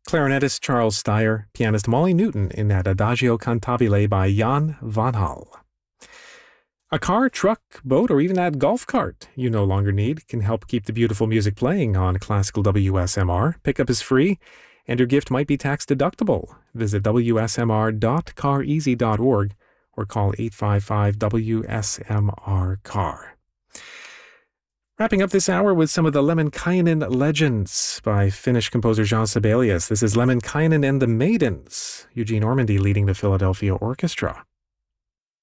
Clarinetist Charles Steyer, pianist Molly Newton in that Adagio Cantabile by Jan van Hal. A car, truck, boat, or even that golf cart you no longer need can help keep the beautiful music playing on Classical WSMR. Pickup is free, and your gift might be tax deductible. Visit wsmr.careasy.org or call 855-WSMR-CAR. Wrapping up this hour with some of the Lemminkainen legends by Finnish composer Jean Sibelius. This is Lemminkainen and the Maidens, Eugene Ormandy leading the Philadelphia Orchestra.